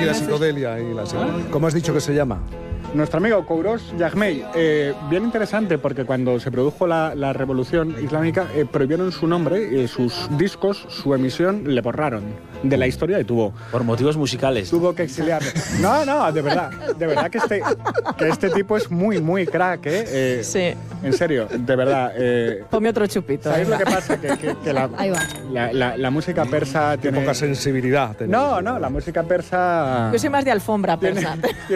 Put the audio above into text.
la psicodelia y la ¿Cómo has dicho que se llama? Nuestro amigo Kouros Yagmey, bien interesante porque cuando se produjo la revolución islámica prohibieron su nombre, sus discos, su emisión le borraron de la historia y tuvo... Por motivos musicales. Tuvo que exiliarse. No, de verdad que este tipo es muy, muy crack, ¿eh? Sí. En serio, de verdad. Ponme otro chupito. ¿Sabéis lo que pasa? Que la música persa tiene... Poca sensibilidad. No, la música persa... Yo soy más de alfombra persa.